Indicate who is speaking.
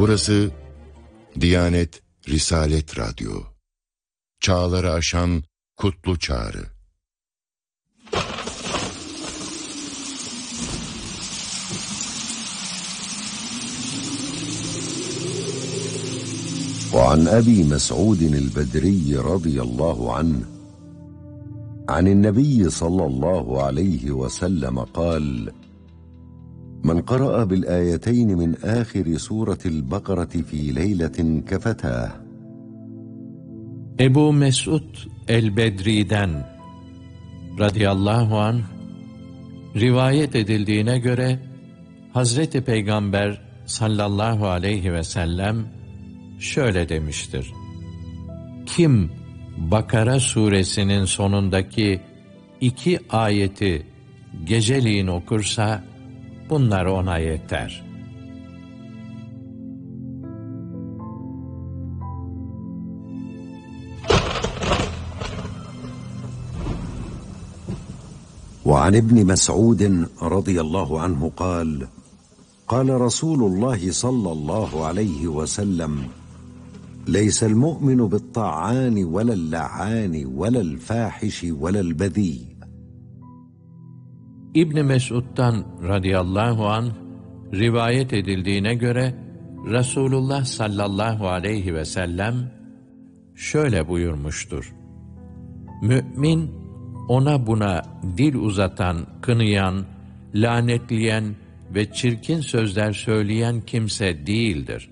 Speaker 1: Burası Diyanet Risalet Radyo. Çağları aşan kutlu çağrı.
Speaker 2: وعن أبي مسعود البدري رضي الله عنه عن النبي صلى الله عليه وسلم قال: من قرأ بالآيتين من آخر سورة البقرة في ليلة كفتاه.
Speaker 3: Ebu Mesud el-Bedri'den radıyallahu anh rivayet edildiğine göre Hazreti Peygamber sallallahu aleyhi ve sellem şöyle demiştir: Kim Bakara suresinin sonundaki 2 ayeti geceliğin okursa bunlar ona yeter.
Speaker 2: وعن ابن مسعود رضي الله عنه قال: قال رسول الله صلى الله عليه وسلم: ليس المؤمن بالطاعان ولا اللعان ولا الفاحش ولا البذيء.
Speaker 3: İbn Mesud'dan radıyallahu anh rivayet edildiğine göre Resulullah sallallahu aleyhi ve sellem şöyle buyurmuştur: Mümin ona buna dil uzatan, kınayan, lanetleyen ve çirkin sözler söyleyen kimse değildir.